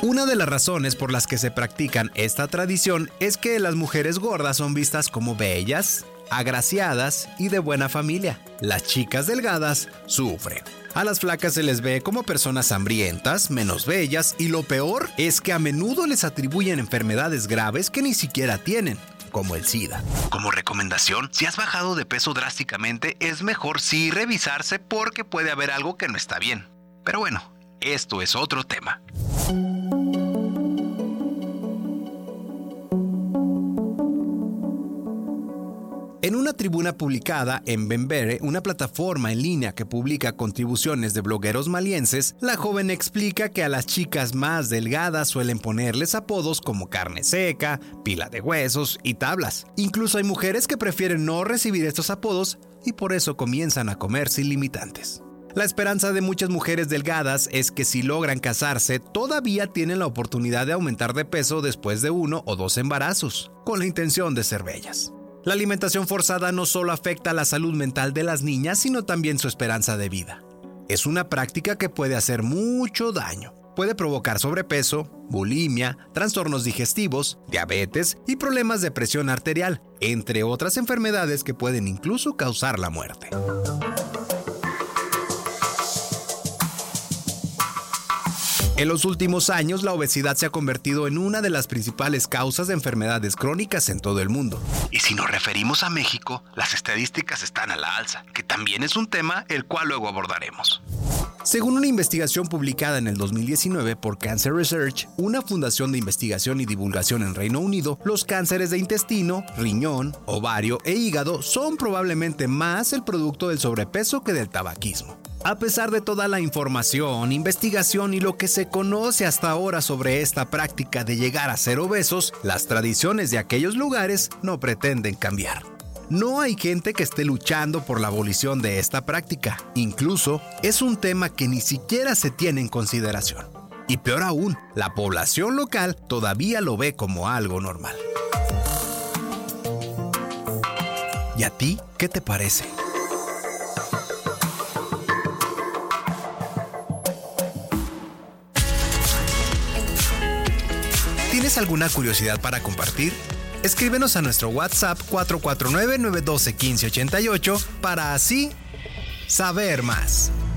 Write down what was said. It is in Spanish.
Una de las razones por las que se practican esta tradición es que las mujeres gordas son vistas como bellas, agraciadas y de buena familia. Las chicas delgadas sufren. A las flacas se les ve como personas hambrientas, menos bellas y lo peor es que a menudo les atribuyen enfermedades graves que ni siquiera tienen, como el SIDA. Como recomendación, si has bajado de peso drásticamente, es mejor sí revisarse porque puede haber algo que no está bien. Pero bueno, esto es otro tema. En una tribuna publicada en Bembere, una plataforma en línea que publica contribuciones de blogueros malienses, la joven explica que a las chicas más delgadas suelen ponerles apodos como carne seca, pila de huesos y tablas. Incluso hay mujeres que prefieren no recibir estos apodos y por eso comienzan a comer sin limitantes. La esperanza de muchas mujeres delgadas es que si logran casarse, todavía tienen la oportunidad de aumentar de peso después de 1 o 2 embarazos, con la intención de ser bellas. La alimentación forzada no solo afecta la salud mental de las niñas, sino también su esperanza de vida. Es una práctica que puede hacer mucho daño. Puede provocar sobrepeso, bulimia, trastornos digestivos, diabetes y problemas de presión arterial, entre otras enfermedades que pueden incluso causar la muerte. En los últimos años, la obesidad se ha convertido en una de las principales causas de enfermedades crónicas en todo el mundo. Y si nos referimos a México, las estadísticas están a la alza, que también es un tema el cual luego abordaremos. Según una investigación publicada en el 2019 por Cancer Research, una fundación de investigación y divulgación en Reino Unido, los cánceres de intestino, riñón, ovario e hígado son probablemente más el producto del sobrepeso que del tabaquismo. A pesar de toda la información, investigación y lo que se conoce hasta ahora sobre esta práctica de llegar a ser obesos, las tradiciones de aquellos lugares no pretenden cambiar. No hay gente que esté luchando por la abolición de esta práctica. Incluso es un tema que ni siquiera se tiene en consideración. Y peor aún, la población local todavía lo ve como algo normal. ¿Y a ti qué te parece? ¿Tienes alguna curiosidad para compartir? Escríbenos a nuestro WhatsApp 449-912-1588 para así saber más.